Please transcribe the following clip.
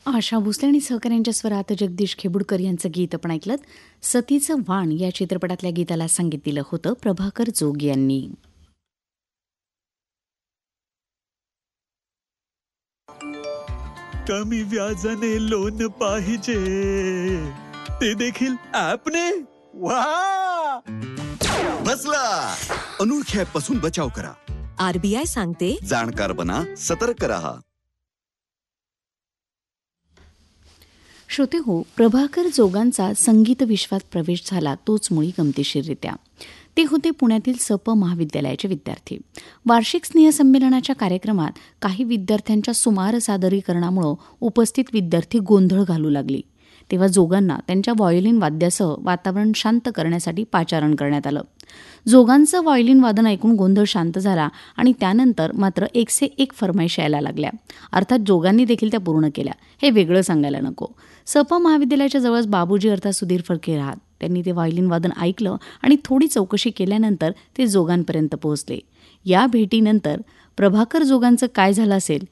आशा भोसले आणि सहकाऱ्यांच्या स्वरात जगदीश खेबुडकर यांचं गीत आपण ऐकलं. सतीचं वाण या चित्रपटातल्या गीताला संगीत दिलं होतं प्रभाकर जोग यांनी. कमी व्याजाने लोन पाहिजे, ते देखील ॲपने. वा, बसला. अनोळख्या पासून बचाव करा. आरबीआय सांगते, जाणकार बना, सतर्क रहा. श्रोते हो, प्रभाकर जोगांचा संगीत विश्वात प्रवेश झाला तोच मुळी गमतीशीररित्या. ते होते पुण्यातील सप महाविद्यालयाचे विद्यार्थी. वार्षिक स्नेहसंमेलनाच्या कार्यक्रमात काही विद्यार्थ्यांच्या सुमार सादरीकरणामुळे उपस्थित विद्यार्थी गोंधळ घालू लागली. तेव्हा जोगांना त्यांच्या व्हायोलिन वाद्यासह वातावरण शांत करण्यासाठी पाचारण करण्यात आलं. जोगांचं व्हायोलिन वादन ऐकून गोंधळ शांत झाला आणि त्यानंतर मात्र 101 फरमाईश यायला लागल्या. अर्थात जोगांनी देखील त्या पूर्ण केल्या. हे वेगळं सांगायला नको. सप महाविद्यालयाच्या जवळच बाबूजी अर्थात सुधीर फडके राहत. त्यांनी ते व्हायोलिन वादन ऐकलं आणि थोडी चौकशी केल्यानंतर ते जोगांपर्यंत पोहोचले. या भेटीनंतर प्रभाकर जोगांचं काय झालं असेल